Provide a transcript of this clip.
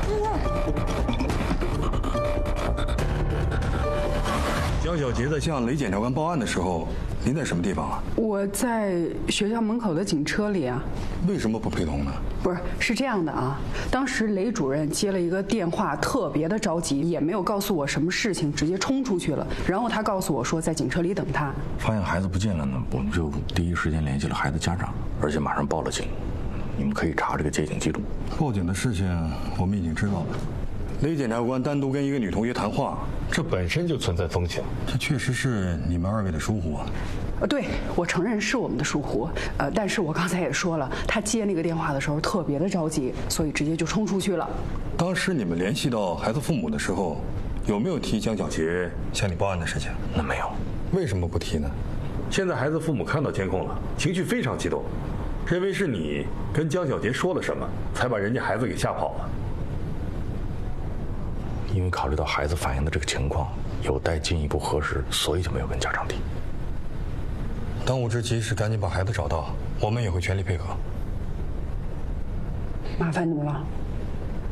江小杰在向雷检察官报案的时候，您在什么地方啊？ 我在学校门口的警车里啊。 为什么不陪同呢？ 不是，是这样的啊，当时雷主任接了一个电话，特别的着急，也没有告诉我什么事情，直接冲出去了。然后他告诉我说在警车里等他。 发现孩子不见了呢，我们就第一时间联系了孩子家长，而且马上报了警。你们可以查这个接警记录。 报警的事情我们已经知道了。雷检察官单独跟一个女同学谈话， 这本身就存在风险。 这确实是你们二位的疏忽啊。 对，我承认是我们的疏忽。但是我刚才也说了，他接那个电话的时候特别的着急，所以直接就冲出去了。 当时你们联系到孩子父母的时候，有没有提江小杰向你报案的事情？ 那没有。 为什么不提呢？ 现在孩子父母看到监控了，情绪非常激动，认为是你跟江小杰说了什么，才把人家孩子给吓跑了。 因为考虑到孩子反映的这个情况有待进一步核实，所以就没有跟家长提。 当务之急是赶紧把孩子找到，我们也会全力配合。 麻烦你们了。